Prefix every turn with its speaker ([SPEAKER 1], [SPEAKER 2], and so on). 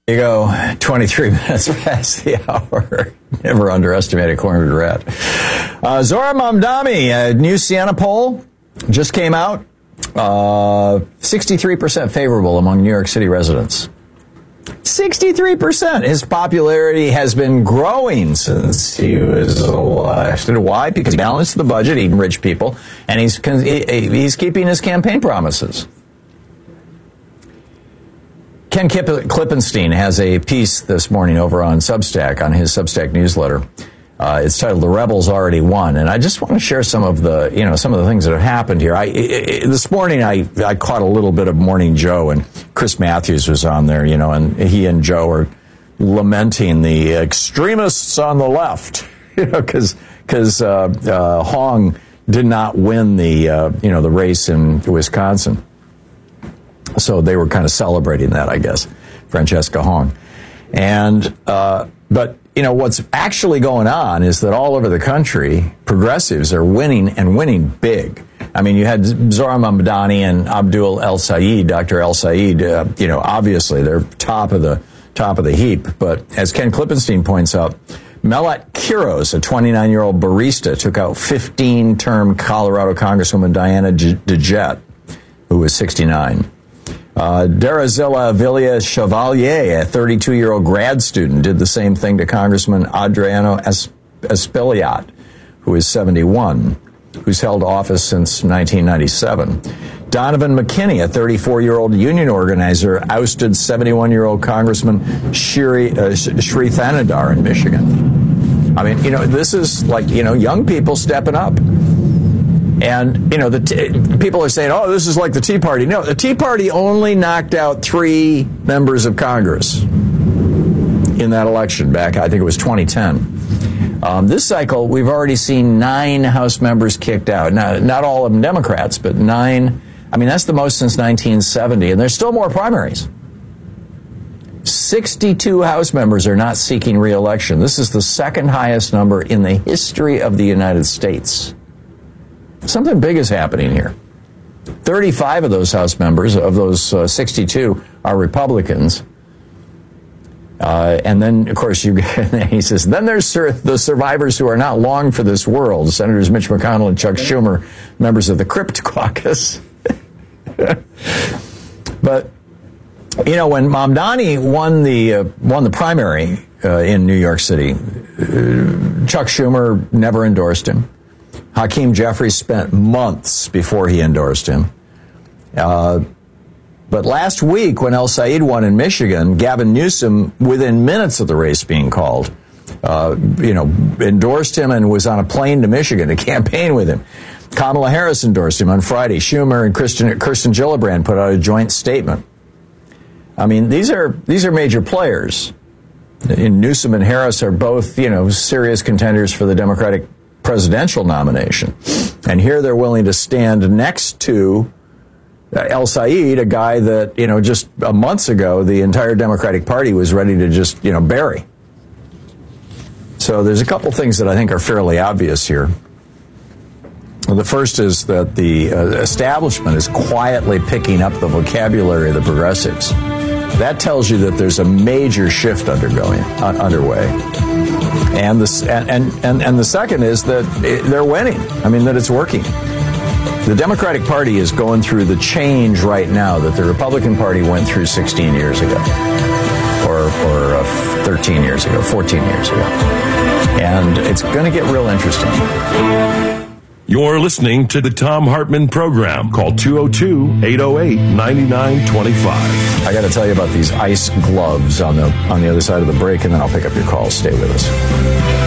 [SPEAKER 1] There you go, 23 minutes past the hour. Never underestimate a cornered rat. Zohran Mamdani, a new Siena poll just came out. 63% favorable among New York City residents. 63%. His popularity has been growing since he was elected. Why? Because he balanced the budget, eating rich people, and he's keeping his campaign promises. Ken Klippenstein has a piece this morning over on Substack, on his Substack newsletter. It's titled "The Rebels Already Won," and I just want to share some of the things that have happened here. This morning I caught a little bit of Morning Joe, and Chris Matthews was on there, and he and Joe are lamenting the extremists on the left, because Hong did not win the race in Wisconsin. So they were kind of celebrating that, I guess, Francesca Hong. And, but, what's actually going on is that all over the country, progressives are winning and winning big. I mean, you had Zohran Mamdani and Abdul El Sayed, Dr. El Sayed, obviously they're top of the heap. But as Ken Klippenstein points out, Melat Kiros, a 29-year-old barista, took out 15-term Colorado Congresswoman Diana DeJette, who was 69. Darazila Villia Chevalier, a 32-year-old grad student, did the same thing to Congressman Adriano Espaillat, who is 71, who's held office since 1997. Donovan McKinney, a 34-year-old union organizer, ousted 71-year-old Congressman Shri Thanadar in Michigan. I mean, this is like, young people stepping up. And, people are saying, oh, this is like the Tea Party. No, the Tea Party only knocked out 3 members of Congress in that election back, I think it was 2010. This cycle, we've already seen 9 House members kicked out. Now, not all of them Democrats, but 9. I mean, that's the most since 1970, and there's still more primaries. 62 House members are not seeking re-election. This is the second highest number in the history of the United States. Something big is happening here. 35 of those House members, of those 62, are Republicans. And then, of course, he says, then there's the survivors who are not long for this world. Senators Mitch McConnell and Chuck Schumer, members of the Crypt Caucus. But, when Mamdani won the primary in New York City, Chuck Schumer never endorsed him. Hakeem Jeffries spent months before he endorsed him. But last week, when El Sayed won in Michigan, Gavin Newsom, within minutes of the race being called, endorsed him and was on a plane to Michigan to campaign with him. Kamala Harris endorsed him on Friday. Schumer and Kirsten Gillibrand put out a joint statement. I mean, these are major players. Newsom and Harris are both, serious contenders for the Democratic presidential nomination. And here they're willing to stand next to El Sayed, a guy that, just months ago, the entire Democratic Party was ready to just, bury. So there's a couple things that I think are fairly obvious here. The first is that the establishment is quietly picking up the vocabulary of the progressives. That tells you that there's a major shift underway. And the second is that they're winning. I mean, that it's working. The Democratic Party is going through the change right now that the Republican Party went through 16 years ago, or 13 years ago, 14 years ago. And it's going to get real interesting.
[SPEAKER 2] You're listening to the Thom Hartmann program. Call 202-808-9925.
[SPEAKER 1] I got to tell you about these ice gloves on the other side of the break, and then I'll pick up your calls. Stay with us.